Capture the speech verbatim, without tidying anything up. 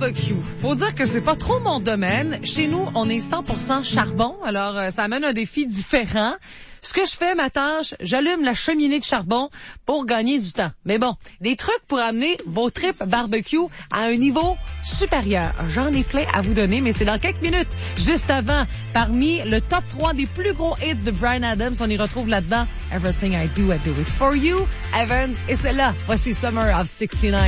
barbecue. Faut dire que c'est pas trop mon domaine. Chez nous, on est cent pour cent charbon, alors euh, ça amène un défi différent. Ce que je fais, ma tâche, j'allume la cheminée de charbon pour gagner du temps. Mais bon, des trucs pour amener vos tripes barbecue à un niveau supérieur. J'en ai plein à vous donner, mais c'est dans quelques minutes. Juste avant, parmi le top trois des plus gros hits de Bryan Adams, on y retrouve là-dedans Everything I Do, I Do It For You. Evans, et c'est là. Voici Summer of soixante-neuf.